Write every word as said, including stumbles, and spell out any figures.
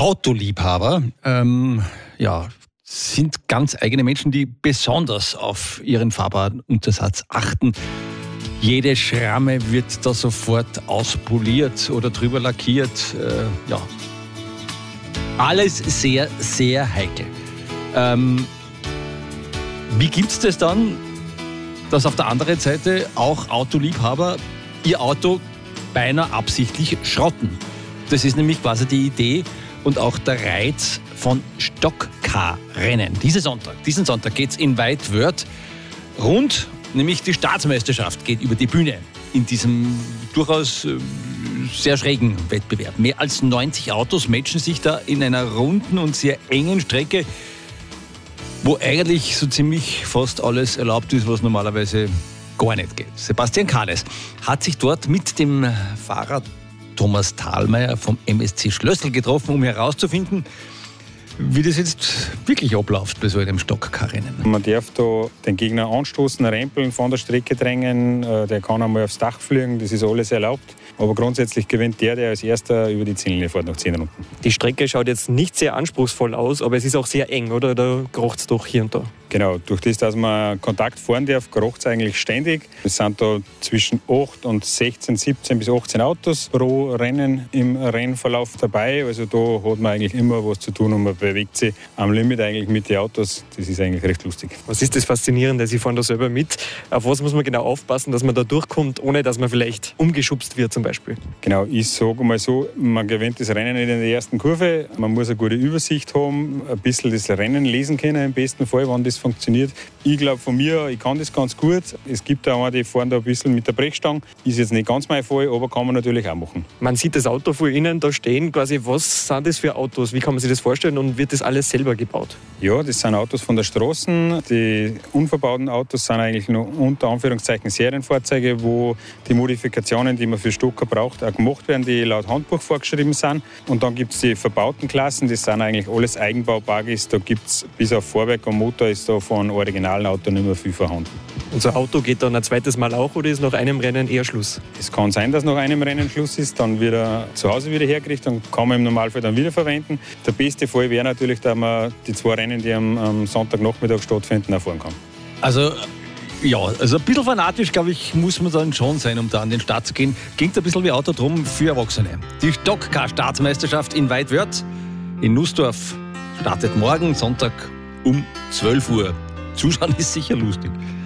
Autoliebhaber, ähm, ja, sind ganz eigene Menschen, die besonders auf ihren Fahrbahnuntersatz achten. Jede Schramme wird da sofort auspoliert oder drüber lackiert. Äh, ja. Alles sehr, sehr heikel. Ähm, wie gibt es das dann, dass auf der anderen Seite auch Autoliebhaber ihr Auto beinahe absichtlich schrotten? Das ist nämlich quasi die Idee und auch der Reiz von Stockcar-Rennen. Diesen Sonntag, diesen Sonntag geht es in Weidwörth rund, nämlich die Staatsmeisterschaft geht über die Bühne in diesem durchaus äh, sehr schrägen Wettbewerb. Mehr als neunzig Autos matchen sich da in einer runden und sehr engen Strecke, wo eigentlich so ziemlich fast alles erlaubt ist, was normalerweise gar nicht geht. Sebastian Kahles hat sich dort mit dem Fahrer Thomas Thalmeier vom M S C Schlössl getroffen, um herauszufinden, wie das jetzt wirklich abläuft bei so einem Stockcar-Rennen. Man darf da den Gegner anstoßen, rempeln, von der Strecke drängen, der kann einmal aufs Dach fliegen, das ist alles erlaubt. Aber grundsätzlich gewinnt der, der als erster über die Ziellinie fährt nach zehn Runden. Die Strecke schaut jetzt nicht sehr anspruchsvoll aus, aber es ist auch sehr eng, oder? Da krocht es doch hier und da. Genau, durch das, dass man Kontakt fahren darf, krocht es eigentlich ständig. Es sind da zwischen acht und sechzehn, siebzehn bis achtzehn Autos pro Rennen im Rennverlauf dabei. Also da hat man eigentlich immer was zu tun und man bewegt sich am Limit eigentlich mit den Autos. Das ist eigentlich recht lustig. Was ist das Faszinierende? Sie fahren da selber mit. Auf was muss man genau aufpassen, dass man da durchkommt, ohne dass man vielleicht umgeschubst wird zum Beispiel? Genau, ich sage mal so, man gewinnt das Rennen nicht in der ersten Kurve. Man muss eine gute Übersicht haben, ein bisschen das Rennen lesen können im besten Fall, wann das funktioniert. Ich glaube von mir, ich kann das ganz gut. Es gibt auch die fahren da ein bisschen mit der Brechstange. Ist jetzt nicht ganz mein Fall, aber kann man natürlich auch machen. Man sieht das Auto vor Ihnen da stehen. Quasi, was sind das für Autos? Wie kann man sich das vorstellen und wird das alles selber gebaut? Ja, das sind Autos von der Straße. Die unverbauten Autos sind eigentlich nur unter Anführungszeichen Serienfahrzeuge, wo die Modifikationen, die man für Stocker braucht, auch gemacht werden, die laut Handbuch vorgeschrieben sind. Und dann gibt es die verbauten Klassen, das sind eigentlich alles Eigenbau-Bagis. Da gibt es bis auf Fahrwerk und Motor ist da von originalen Auto nicht mehr viel vorhanden. Und so ein Auto geht dann ein zweites Mal auch oder ist nach einem Rennen eher Schluss? Es kann sein, dass nach einem Rennen Schluss ist, dann wieder zu Hause wieder herkriegt, dann kann man im Normalfall dann wieder verwenden. Der beste Fall wäre natürlich, dass man die zwei Rennen, die am, am Sonntagnachmittag stattfinden, auch fahren kann. Also ja, also ein bisschen fanatisch, glaube ich, muss man dann schon sein, um da an den Start zu gehen. Klingt ein bisschen wie Autodrom für Erwachsene. Die Stockcar-Staatsmeisterschaft in Weidwörth in Nussdorf startet morgen Sonntag um zwölf Uhr. Zuschauen ist sicher lustig.